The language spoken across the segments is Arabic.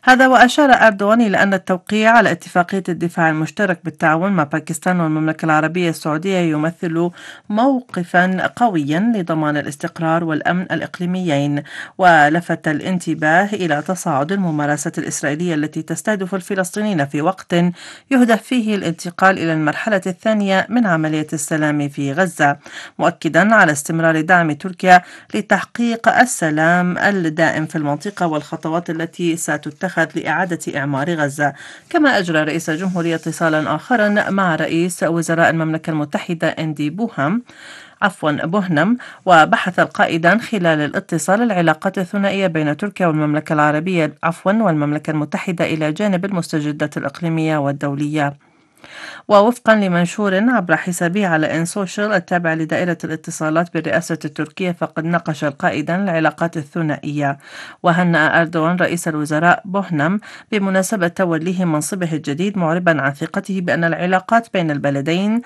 هذا وأشار أردوغان إلى أن التوقيع على اتفاقية الدفاع المشترك بالتعاون مع باكستان والمملكة العربية السعودية يمثل موقفا قويا لضمان الاستقرار والأمن الإقليميين، ولفت الانتباه إلى تصاعد الممارسات الإسرائيلية التي تستهدف الفلسطينيين في وقت يهدف فيه الانتقال إلى المرحلة الثانية من عملية السلام في غزة، مؤكدا على استمرار دعم تركيا لتحقيق السلام الدائم في المنطقة والخطوات التي ستتخذ لإعادة إعمار غزة. كما أجرى رئيس الجمهورية اتصالا آخرا مع رئيس وزراء المملكة المتحدة أندي بوهنم، وبحث القائدان خلال الاتصال العلاقات الثنائية بين تركيا والمملكة العربية والمملكة المتحدة إلى جانب المستجدات الإقليمية والدولية. ووفقا لمنشور عبر حسابه على إن سوشيال التابع لدائرة الاتصالات بالرئاسة التركية، فقد ناقش القائدان العلاقات الثنائية، وهنأ أردوغان رئيس الوزراء بوهنم بمناسبة توليه منصبه الجديد، معربا عن ثقته بأن العلاقات بين البلدين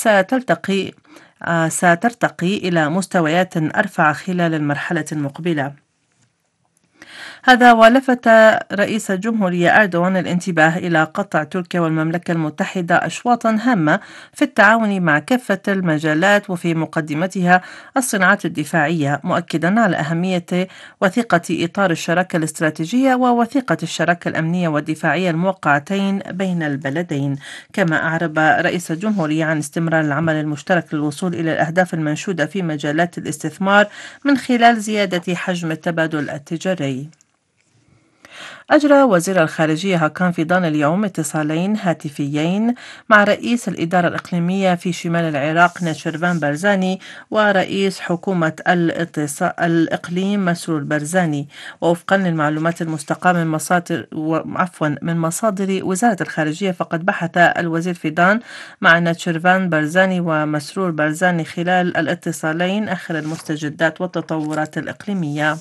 سترتقي إلى مستويات أرفع خلال المرحلة المقبلة. هذا ولفت رئيس الجمهورية أردوغان الانتباه إلى قطع تركيا والمملكة المتحدة أشواطا هامة في التعاون مع كافة المجالات وفي مقدمتها الصناعات الدفاعية، مؤكدا على أهمية وثيقة إطار الشراكة الاستراتيجية ووثيقة الشراكة الأمنية والدفاعية الموقعتين بين البلدين. كما أعرب رئيس الجمهورية عن استمرار العمل المشترك للوصول إلى الأهداف المنشودة في مجالات الاستثمار من خلال زيادة حجم التبادل التجاري. أجرى وزير الخارجية هاكان فيدان اليوم اتصالين هاتفيين مع رئيس الإدارة الإقليمية في شمال العراق نشيرفان بارزاني ورئيس حكومة الإقليم مسرور بارزاني. ووفقا للمعلومات المستقاة من مصادر وزارة الخارجية، فقد بحث الوزير فيدان مع نشيرفان بارزاني ومسرور بارزاني خلال الاتصالين آخر المستجدات والتطورات الإقليمية.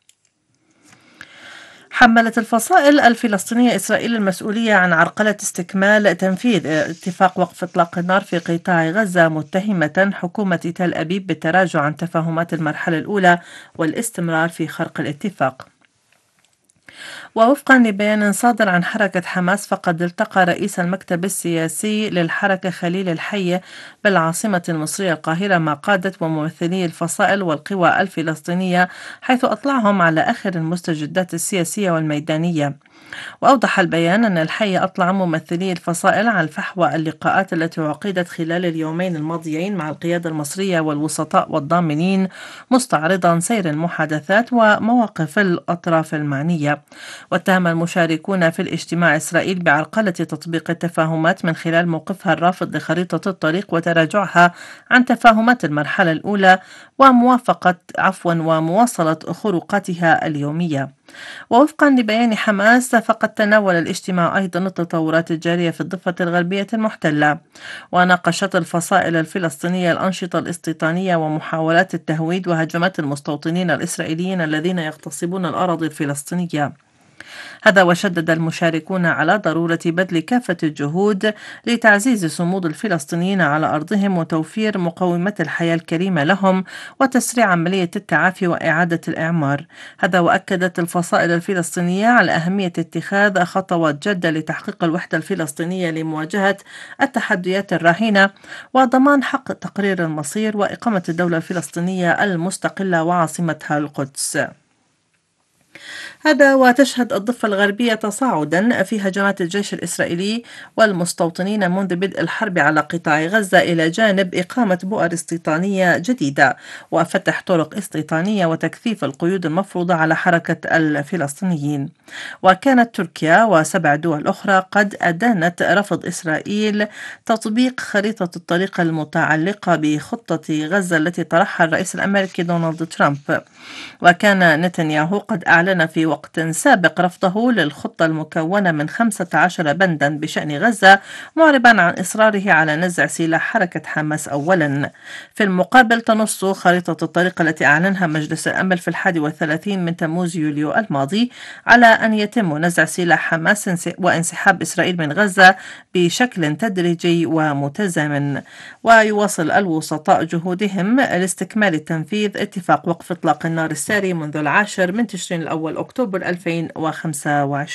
حملت الفصائل الفلسطينية إسرائيل المسؤولية عن عرقلة استكمال تنفيذ اتفاق وقف إطلاق النار في قطاع غزة، متهمة حكومة تل أبيب بالتراجع عن تفاهمات المرحلة الأولى والاستمرار في خرق الاتفاق. ووفقا لبيان صادر عن حركة حماس، فقد التقى رئيس المكتب السياسي للحركة خليل الحي بالعاصمة المصرية القاهرة مع قادة وممثلي الفصائل والقوى الفلسطينية، حيث أطلعهم على آخر المستجدات السياسية والميدانية. وأوضح البيان أن الحي أطلع ممثلي الفصائل على فحوى اللقاءات التي عقدت خلال اليومين الماضيين مع القيادة المصرية والوسطاء والضامنين، مستعرضا سير المحادثات ومواقف الأطراف المعنية. واتهم المشاركون في الاجتماع إسرائيل بعرقلة تطبيق التفاهمات من خلال موقفها الرافض لخريطة الطريق وتراجعها عن تفاهمات المرحلة الأولى ومواصلة خروقاتها اليومية. ووفقا لبيان حماس، فقد تناول الاجتماع أيضا التطورات الجارية في الضفة الغربية المحتلة، وناقشت الفصائل الفلسطينية الأنشطة الاستيطانية ومحاولات التهويد وهجمات المستوطنين الإسرائيليين الذين يغتصبون الأراضي الفلسطينية. هذا وشدد المشاركون على ضرورة بذل كافة الجهود لتعزيز صمود الفلسطينيين على أرضهم وتوفير مقومات الحياة الكريمة لهم وتسريع عملية التعافي وإعادة الإعمار. هذا وأكدت الفصائل الفلسطينية على أهمية اتخاذ خطوات جادة لتحقيق الوحدة الفلسطينية لمواجهة التحديات الراهنة وضمان حق تقرير المصير وإقامة الدولة الفلسطينية المستقلة وعاصمتها القدس. هذا وتشهد الضفة الغربية تصاعدا في هجمات الجيش الإسرائيلي والمستوطنين منذ بدء الحرب على قطاع غزة، إلى جانب إقامة بؤر استيطانية جديدة وفتح طرق استيطانية وتكثيف القيود المفروضة على حركة الفلسطينيين. وكانت تركيا و7 دول أخرى قد أدانت رفض إسرائيل تطبيق خريطة الطريق المتعلقة بخطة غزة التي طرحها الرئيس الأمريكي دونالد ترامب. وكان نتنياهو قد أعلن في وقت سابق رفضه للخطة المكونة من 15 بندا بشأن غزة، معربا عن إصراره على نزع سلاح حركة حماس أولا. في المقابل، تنص خريطة الطريق التي أعلنها مجلس الأمن في 31 من تموز يوليو الماضي على أن يتم نزع سلاح حماس وانسحاب إسرائيل من غزة بشكل تدريجي ومتزامن. ويواصل الوسطاء جهودهم لاستكمال تنفيذ اتفاق وقف إطلاق النار الساري منذ 10 من تشرين الأول أكتوبر 2025.